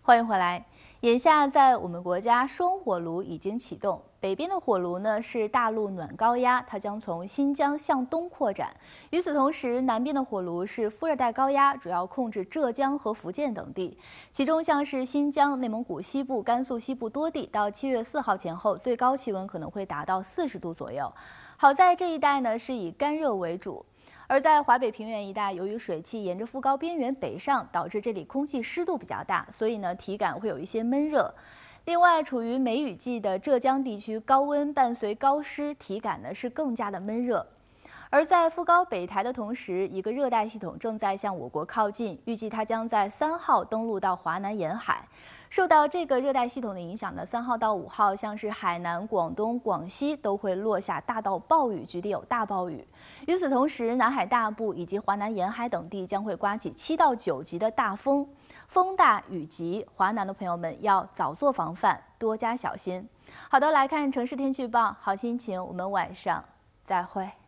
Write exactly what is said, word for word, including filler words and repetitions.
欢迎回来。眼下在我们国家，双火炉已经启动。北边的火炉呢是大陆暖高压，它将从新疆向东扩展。与此同时，南边的火炉是副热带高压，主要控制浙江和福建等地。其中像是新疆、内蒙古西部、甘肃西部多地，到七月四号前后，最高气温可能会达到四十度左右。好在这一带呢是以干热为主。 而在华北平原一带，由于水汽沿着副高边缘北上，导致这里空气湿度比较大，所以呢体感会有一些闷热。另外，处于梅雨季的浙江地区，高温伴随高湿，体感呢是更加的闷热。而在副高北抬的同时，一个热带系统正在向我国靠近，预计它将在三号登陆到华南沿海。 受到这个热带系统的影响呢，三号到五号，像是海南、广东、广西都会落下大到暴雨，局地有大暴雨。与此同时，南海大部以及华南沿海等地将会刮起七到九级的大风，风大雨急，华南的朋友们要早做防范，多加小心。好的，来看城市天气预报，好心情，我们晚上再会。